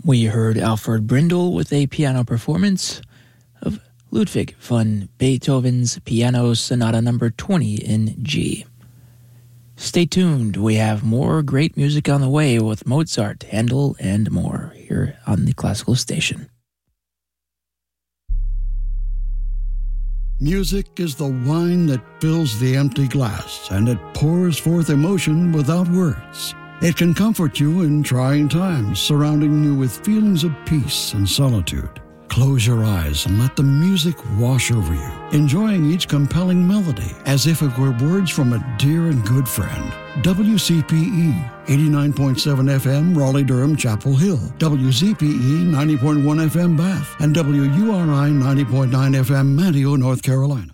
We heard Alfred Brindle with a piano performance of Ludwig van Beethoven's Piano Sonata No. 20 in G. Stay tuned, we have more great music on the way with Mozart, Handel, and more here on the Classical Station. Music is the wine that fills the empty glass, and it pours forth emotion without words. It can comfort you in trying times, surrounding you with feelings of peace and solitude. Close your eyes and let the music wash over you, enjoying each compelling melody as if it were words from a dear and good friend. WCPE 89.7 FM, Raleigh-Durham, Chapel Hill. WZPE 90.1 FM, Bath. And WURI 90.9 FM, Manteo, North Carolina.